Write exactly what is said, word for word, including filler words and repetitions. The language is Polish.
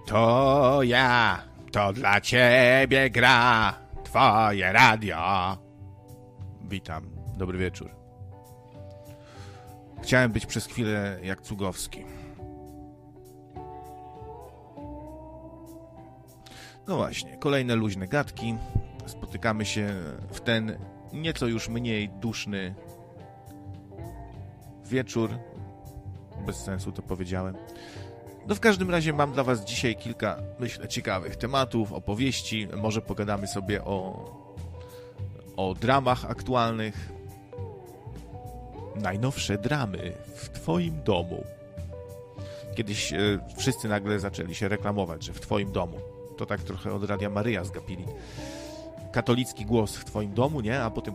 To ja, to dla ciebie gra twoje radio. Witam, dobry wieczór. Chciałem być przez chwilę jak Cugowski. No właśnie, kolejne luźne gadki. Spotykamy się w ten nieco już mniej duszny wieczór. Bez sensu to powiedziałem. No w każdym razie mam dla was dzisiaj kilka, myślę, ciekawych tematów, opowieści. Może pogadamy sobie o, o dramach aktualnych. Najnowsze dramy w twoim domu. Kiedyś e, wszyscy nagle zaczęli się reklamować, że w twoim domu. To tak trochę od Radia Maryja zgapili. Katolicki głos w twoim domu, nie? A potem